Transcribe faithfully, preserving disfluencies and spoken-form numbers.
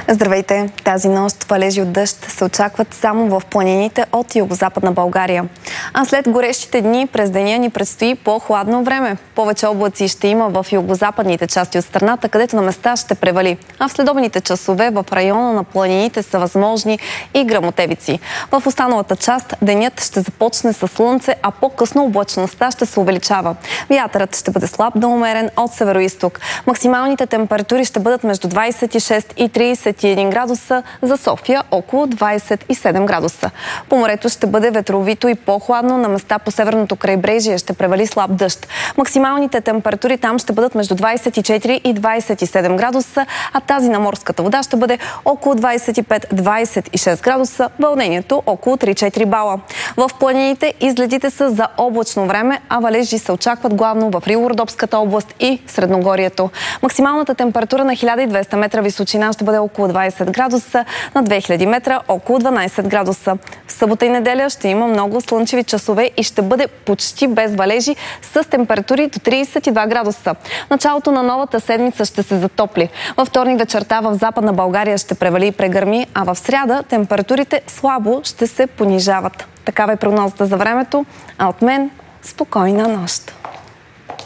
Здравейте! Тази нощ валежи от дъжд се очакват само в планините от югозападна България. А след горещите дни през деня ни предстои по-хладно време. Повече облаци ще има в югозападните части от страната, където на места ще превали. А в следобедните часове в района на планините са възможни и гръмотевици. В останалата част денят ще започне с слънце, а по-късно облачността ще се увеличава. Вятърът ще бъде слаб до умерен от североизток. Максималните температури ще бъдат между двадесет и шест и тридесет и един градуса, за София около двадесет и седем градуса. По морето ще бъде ветровито и по-хладно, на места по северното крайбрежие ще превали слаб дъжд. Максималните температури там ще бъдат между двадесет и четири и двадесет и седем градуса, а тази на морската вода ще бъде около двадесет и пет до двадесет и шест градуса, вълнението около три-четири бала. В планините изгледите са за облачно време, а валежи се очакват главно в Рило-Родопската област и Средногорието. Максималната температура на хиляда и двеста метра височина ще бъде около двадесет градуса, на две хиляди метра около дванадесет градуса. В събота и неделя ще има много слънчеви часове и ще бъде почти без валежи с температури до тридесет и два градуса. Началото на новата седмица ще се затопли. Във вторник вечерта в Западна България ще превали и прегърми, а в сряда температурите слабо ще се понижават. Такава е прогнозата за времето, а от мен спокойна нощ!